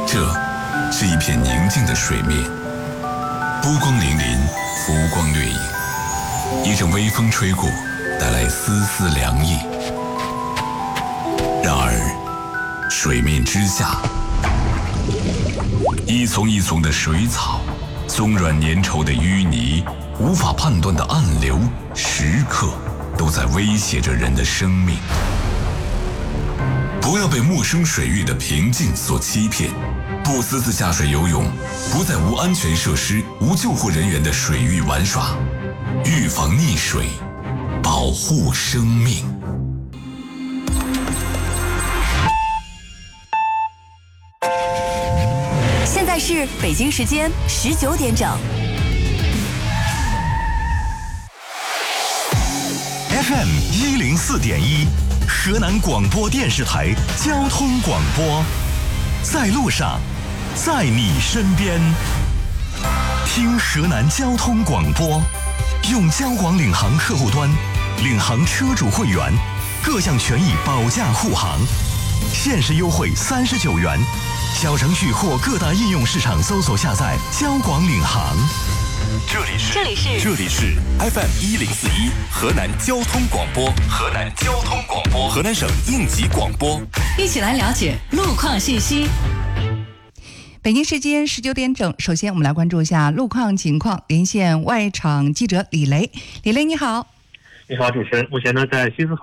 这是一片宁静的水面，波光粼粼，浮光掠影。一阵微风吹过，带来丝丝凉意。然而，水面之下，一丛一丛的水草，松软粘稠的淤泥，无法判断的暗流，时刻都在威胁着人的生命。不要被陌生水域的平静所欺骗，不私自下水游泳，不在无安全设施、无救护人员的水域玩耍，预防溺水，保护生命。 现在是北京时间19点整。 FM 104.1，河南广播电视台交通广播，在路上，在你身边。听河南交通广播，用交广领航客户端，领航车主会员，各项权益保驾护航，限时优惠39元。小程序或各大应用市场搜索下载交广领航。这里是 FM 104.1河南交通广播，河南省应急广播， 一起来了解路况信息。 北京时间19点整，首先我们来关注一下路况情况，连线外场记者李雷。李雷你好。 你好，主持人。目前呢，在西四